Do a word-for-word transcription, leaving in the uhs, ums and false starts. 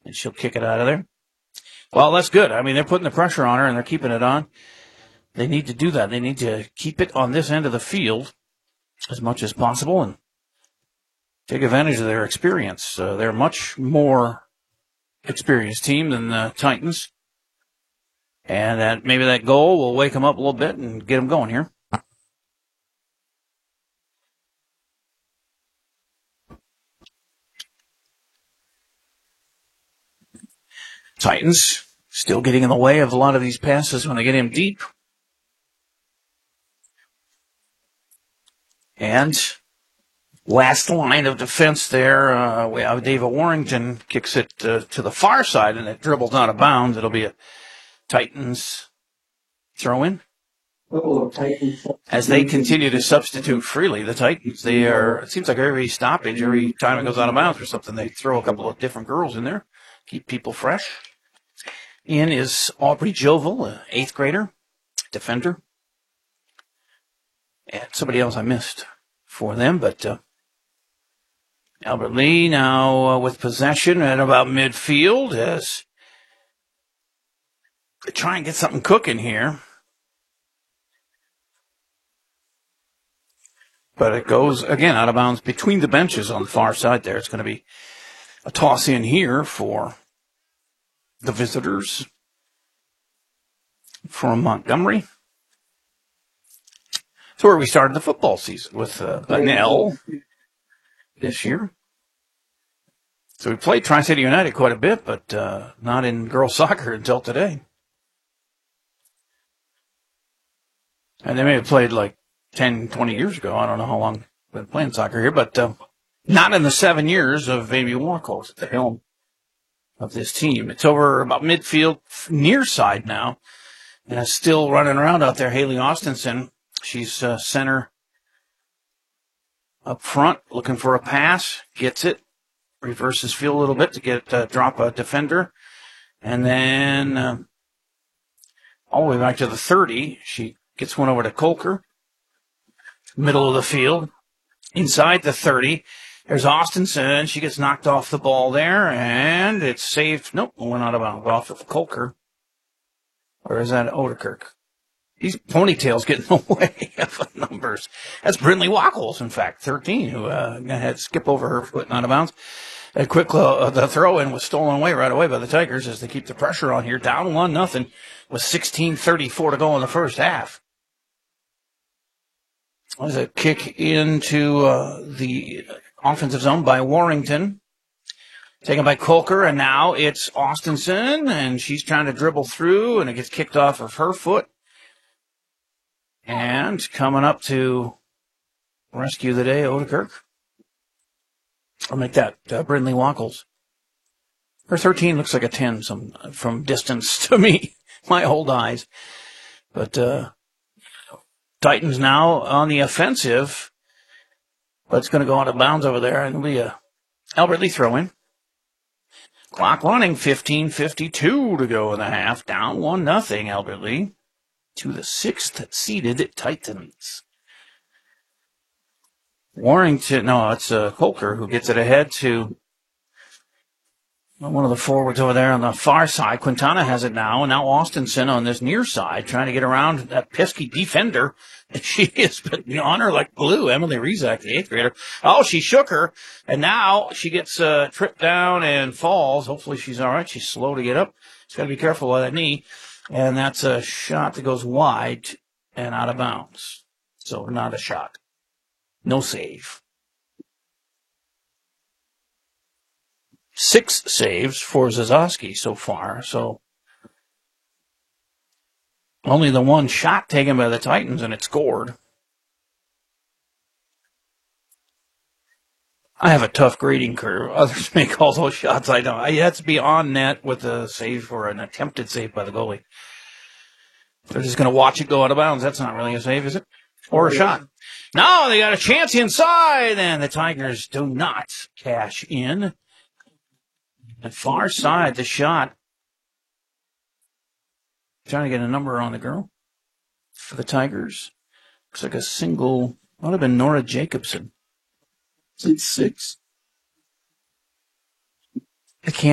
and she'll kick it out of there. Well, that's good. I mean, they're putting the pressure on her, and they're keeping it on. They need to do that. They need to keep it on this end of the field as much as possible and take advantage of their experience. Uh, they're a much more experienced team than the Titans. And that maybe that goal will wake them up a little bit and get them going here. Titans still getting in the way of a lot of these passes when they get him deep. And last line of defense there, uh, we have David Warrington kicks it uh, to the far side, and it dribbles out of bounds. It'll be a Titans throw-in. As they continue to substitute freely, the Titans, they are, it seems like every stoppage, every time it goes out of bounds or something, they throw a couple of different girls in there, keep people fresh. In is Aubrey Jovel, an eighth grader, defender. And somebody else I missed for them, but uh, Albert Lee now uh, with possession at about midfield as they try and get something cooking here. But it goes, again, out of bounds between the benches on the far side there. It's going to be a toss in here for the visitors from Montgomery. So where we started the football season with uh, Bunnell this year. So we played Tri-City United quite a bit, but uh, not in girls soccer until today. And they may have played like ten, twenty years ago. I don't know how long they've been playing soccer here, but uh, not in the seven years of Amy Warcliffe at the helm of this team. It's over about midfield, near side now, and it's still running around out there. Haley Austinson. She's uh, center up front, looking for a pass, gets it, reverses field a little bit to get uh, drop a defender, and then uh, all the way back to the thirty, she gets one over to Kolker, middle of the field, inside the thirty. There's Austinson. She gets knocked off the ball there, and it's saved. Nope, went out of bounds off of Kolker. Or is that Odekirk? These ponytails get in the way of numbers. That's Brindley Wackles, in fact, thirteen, who uh, had skip over her foot and out of bounds. A quick uh, the throw-in was stolen away right away by the Tigers as they keep the pressure on here. Down one nothing with sixteen thirty-four to go in the first half. There's a kick into uh, the offensive zone by Warrington. Taken by Kolker, and now it's Austinson, and she's trying to dribble through, and it gets kicked off of her foot. And coming up to rescue the day, Odekirk. I'll make that uh, Brindley Wackles. Her thirteen looks like a ten some, from distance to me, my old eyes. But uh, Titans now on the offensive, but it's going to go out of bounds over there, and it'll be a Albert Lee throw-in. Clock running, fifteen fifty-two to go in the half. Down one nothing, Albert Lee, to the sixth seeded Titans. Warrington, no, it's uh, Kolker who gets it ahead to one of the forwards over there on the far side. Quintana has it now, and now Austinson on this near side trying to get around that pesky defender. She has been on her like glue. Emily Rizak, the eighth grader. Oh, she shook her, and now she gets uh, tripped down and falls. Hopefully she's all right. She's slow to get up. She's got to be careful of that knee. And that's a shot that goes wide and out of bounds. So not a shot. No save. Six saves for Zazoski so far. So only the one shot taken by the Titans, and it scored. I have a tough grading curve. Others make all those shots. I don't. I have to be on net with a save or an attempted save by the goalie. They're just going to watch it go out of bounds. That's not really a save, is it? Or a shot. No, they got a chance inside, and the Tigers do not cash in. The far side, the shot. Trying to get a number on the girl for the Tigers. Looks like a single. Might have been Nora Jacobson. Is it six? I can't.